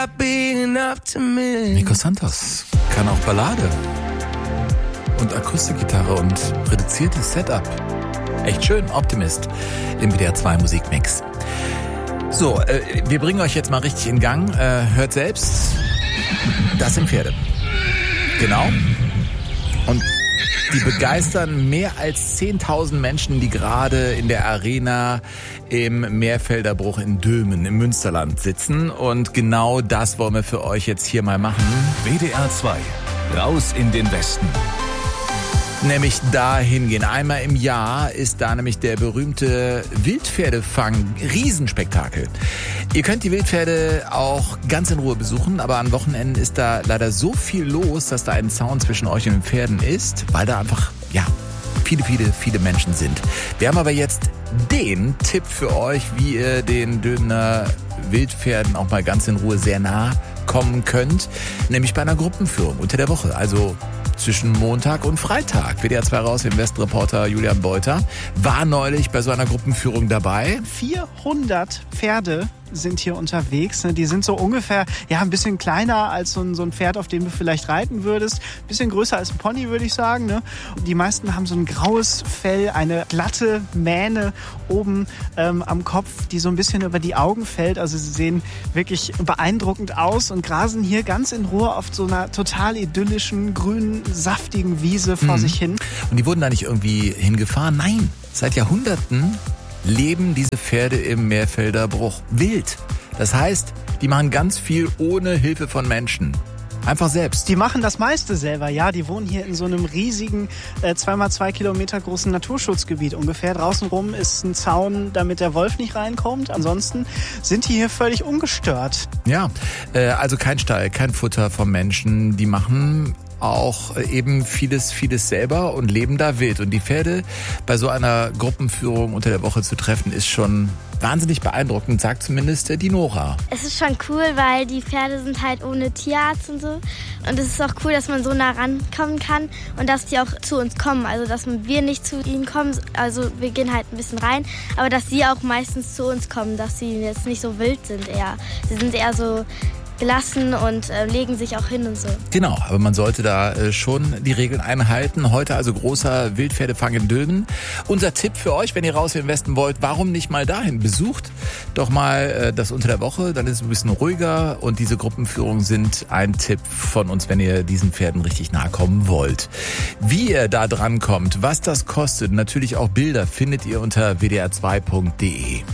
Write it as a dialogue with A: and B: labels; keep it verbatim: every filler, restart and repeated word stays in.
A: Nico Santos kann auch Ballade und Akustikgitarre und reduziertes Setup. Echt schön, Optimist im W D R zwei Musikmix. So, äh, wir bringen euch jetzt mal richtig in Gang. Äh, hört selbst, das sind Pferde. Genau. Und die begeistern mehr als zehntausend Menschen, die gerade in der Arena im Meerfelderbruch in Dömen im Münsterland sitzen. Und genau das wollen wir für euch jetzt hier mal machen.
B: W D R zwei, raus in den Westen.
A: Nämlich dahin gehen. Einmal im Jahr ist da nämlich der berühmte Wildpferdefang, Riesenspektakel. Ihr könnt die Wildpferde auch ganz in Ruhe besuchen, aber an Wochenenden ist da leider so viel los, dass da ein Zaun zwischen euch und den Pferden ist, weil da einfach, ja, viele, viele, viele Menschen sind. Wir haben aber jetzt den Tipp für euch, wie ihr den Dömener Wildpferden auch mal ganz in Ruhe sehr nah kommen könnt, nämlich bei einer Gruppenführung unter der Woche, also zwischen Montag und Freitag. W D R zwei raus, Investreporter Julian Beuter war neulich bei so einer Gruppenführung dabei.
C: vierhundert Pferde sind hier unterwegs. Die sind so ungefähr, ja, ein bisschen kleiner als so ein, so ein Pferd, auf dem du vielleicht reiten würdest. Ein bisschen größer als ein Pony, würde ich sagen. Ne? Die meisten haben so ein graues Fell, eine glatte Mähne oben ähm, am Kopf, die so ein bisschen über die Augen fällt. Also sie sehen wirklich beeindruckend aus und grasen hier ganz in Ruhe auf so einer total idyllischen, grünen, saftigen Wiese vor mhm. sich hin.
A: Und die wurden da nicht irgendwie hingefahren? Nein, seit Jahrhunderten leben diese Pferde im Meerfelderbruch wild. Das heißt, die machen ganz viel ohne Hilfe von Menschen. Einfach selbst.
C: Die machen das meiste selber, ja. Die wohnen hier in so einem riesigen, äh, zwei mal zwei Kilometer großen Naturschutzgebiet ungefähr. Draußen rum ist ein Zaun, damit der Wolf nicht reinkommt. Ansonsten sind die hier völlig ungestört.
A: Ja, äh, also kein Stall, kein Futter vom Menschen. Die machen auch eben vieles, vieles selber und leben da wild. Und die Pferde bei so einer Gruppenführung unter der Woche zu treffen, ist schon wahnsinnig beeindruckend, sagt zumindest die Nora.
D: Es ist schon cool, weil die Pferde sind halt ohne Tierarzt und so. Und es ist auch cool, dass man so nah rankommen kann und dass die auch zu uns kommen. Also, dass wir nicht zu ihnen kommen, also wir gehen halt ein bisschen rein, aber dass sie auch meistens zu uns kommen, dass sie jetzt nicht so wild sind eher. Sie sind eher so gelassen und äh, legen sich auch hin und so.
A: Genau, aber man sollte da äh, schon die Regeln einhalten. Heute also großer Wildpferdefang in Dömen. Unser Tipp für euch, wenn ihr raus in den Westen wollt, warum nicht mal dahin? Besucht doch mal äh, das unter der Woche, dann ist es ein bisschen ruhiger und diese Gruppenführungen sind ein Tipp von uns, wenn ihr diesen Pferden richtig nahe kommen wollt. Wie ihr da dran kommt, was das kostet, natürlich auch Bilder findet ihr unter w d r zwei punkt d e.